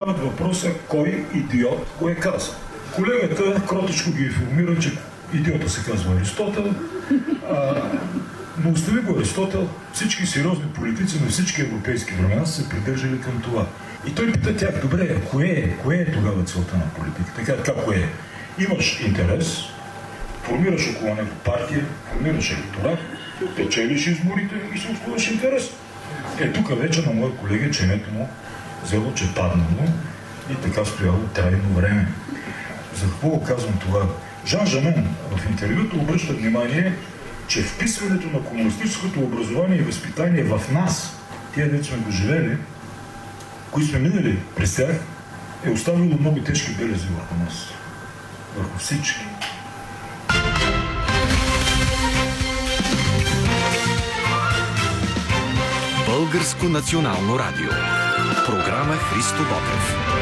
задават въпроса кой идиот го е казал. Колегата кротичко ги информира, че идиота се казва Аристотел, но остави го Аристотел, всички сериозни политици на всички европейски времена са се придържали към това. И той пита тях, добре, кое е тогава целта на политиката? Така, кое е? Имаш интерес, формираш около него партия, формираш електорат, печелиш изборите и се отклониш интерес. Тук вече на моя колега ченето му взело, че паднало и така стояло трайно време. За какво го казвам това? Жан Жанон в интервюто обръща внимание, че вписването на комунистическото образование и възпитание в нас, тия дето сме го живели, които сме минали през тях, е оставило много тежки белези върху нас. Върху всички. Българско национално радио. Програма Христо Ботев.